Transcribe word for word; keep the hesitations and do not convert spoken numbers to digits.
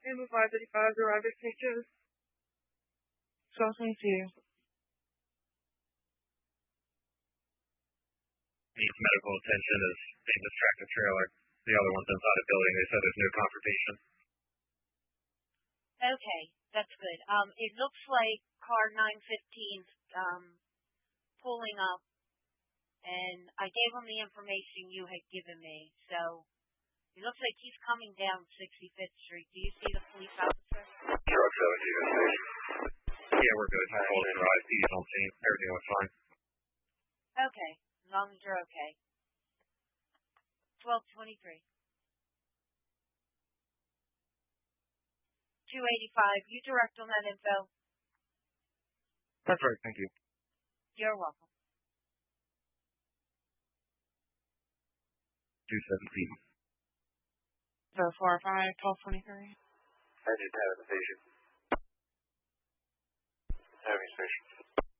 Amber five thirty-five, driver pictures. twelve twenty-two. Needs medical attention is in this tractor trailer. The other one's inside a building. They said there's no confrontation. Okay, that's good. Um, it looks like car nine fifteen um, pulling up, and I gave him the information you had given me. So it looks like he's coming down sixty-fifth Street. Do you see the police officer? Truck seventeen station. Yeah, we're good. I hold in ride. He's on scene. Everything looks fine. Okay, as long as you're okay. twelve twenty-three. two eighty-five. You direct on that info? That's right. Thank you. You're welcome. two seventeen. So four or five, twelve twenty-three. Engine ten at the station. Heavy station.